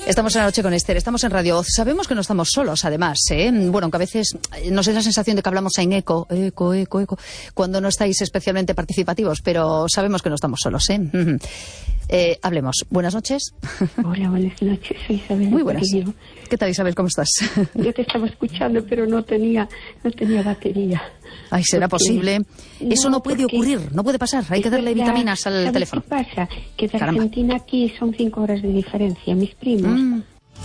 Estamos en La Noche con Esther, estamos en Radio Oz. Sabemos que no estamos solos, además, ¿eh? Bueno, aunque a veces nos da la sensación de que hablamos en eco, cuando no estáis especialmente participativos, pero sabemos que no estamos solos, ¿eh? Hablemos. Buenas noches. Hola, buenas noches. Soy Isabel. Muy buenas. ¿Qué tal, Isabel? ¿Cómo estás? Yo te estaba escuchando, pero no tenía batería. Ay, ¿será posible? Eso no puede ocurrir, no puede pasar. Hay que darle vitaminas al teléfono. ¿Qué pasa? Que de Argentina aquí son 5 horas de diferencia. Mis primos